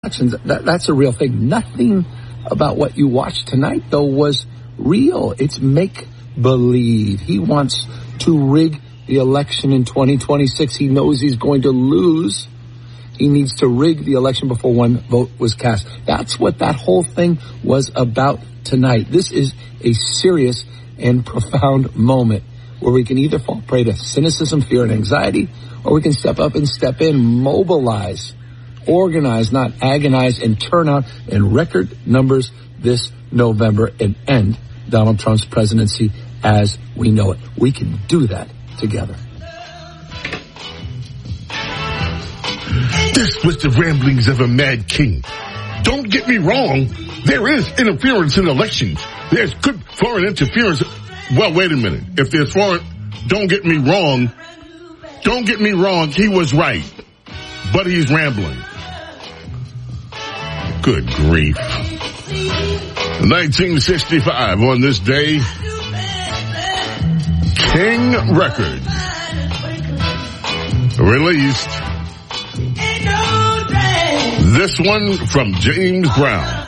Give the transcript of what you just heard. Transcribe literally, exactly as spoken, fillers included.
That, that's a real thing. Nothing about what you watched tonight, though, was real. It's make-believe. He wants to rig the election in twenty twenty-six. He knows he's going to lose. He needs to rig the election before one vote was cast. That's what that whole thing was about tonight. This is a serious and profound moment where we can either fall prey to cynicism, fear, and anxiety, or we can step up and step in, mobilize, organize, not agonize, and turn out in record numbers this November and end Donald Trump's presidency as we know it. We can do that together. This was the ramblings of a mad king. Don't get me wrong. There is interference in elections. There's good foreign interference. Well, wait a minute. If there's foreign, don't get me wrong. Don't get me wrong. He was right. But he's rambling. Good grief. nineteen sixty-five, on this day, King Records released this one from James Brown.